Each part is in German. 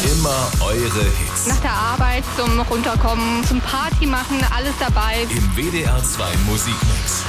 Immer eure Hits. Nach der Arbeit zum Runterkommen, zum Party machen, alles dabei. Im WDR 2 Musikmix.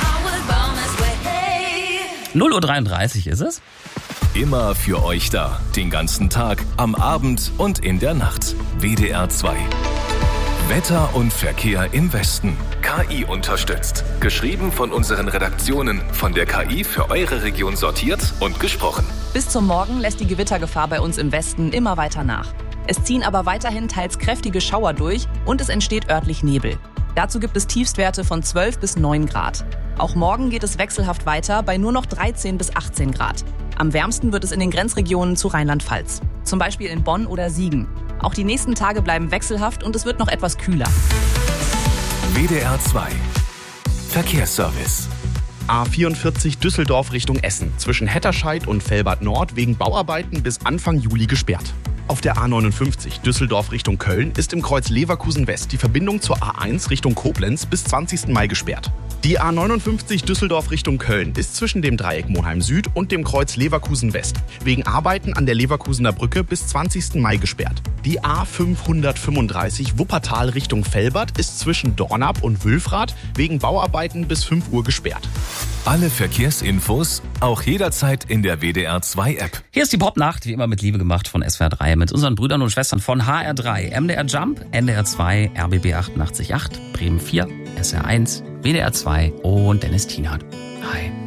0:33 Uhr ist es. Immer für euch da. Den ganzen Tag, am Abend und in der Nacht. WDR 2. Wetter und Verkehr im Westen. KI unterstützt. Geschrieben von unseren Redaktionen. Von der KI für eure Region sortiert und gesprochen. Bis zum Morgen lässt die Gewittergefahr bei uns im Westen immer weiter nach. Es ziehen aber weiterhin teils kräftige Schauer durch und es entsteht örtlich Nebel. Dazu gibt es Tiefstwerte von 12 bis 9 Grad. Auch morgen geht es wechselhaft weiter bei nur noch 13 bis 18 Grad. Am wärmsten wird es in den Grenzregionen zu Rheinland-Pfalz. Zum Beispiel in Bonn oder Siegen. Auch die nächsten Tage bleiben wechselhaft und es wird noch etwas kühler. WDR 2. Verkehrsservice. A44 Düsseldorf Richtung Essen. Zwischen Hetterscheid und Velbert Nord wegen Bauarbeiten bis Anfang Juli gesperrt. Auf der A59 Düsseldorf Richtung Köln ist im Kreuz Leverkusen West die Verbindung zur A1 Richtung Koblenz bis 20. Mai gesperrt. Die A59 Düsseldorf Richtung Köln ist zwischen dem Dreieck Monheim Süd und dem Kreuz Leverkusen West wegen Arbeiten an der Leverkusener Brücke bis 20. Mai gesperrt. Die A535 Wuppertal Richtung Velbert ist zwischen Dornap und Wülfrath wegen Bauarbeiten bis 5 Uhr gesperrt. Alle Verkehrsinfos auch jederzeit in der WDR 2 App. Hier ist die Popnacht, wie immer mit Liebe gemacht von SWR 3 mit unseren Brüdern und Schwestern von HR3, MDR Jump, NDR 2, RBB 88.8, Bremen 4, SR 1, WDR 2 und Dennis Tienhardt. Hi.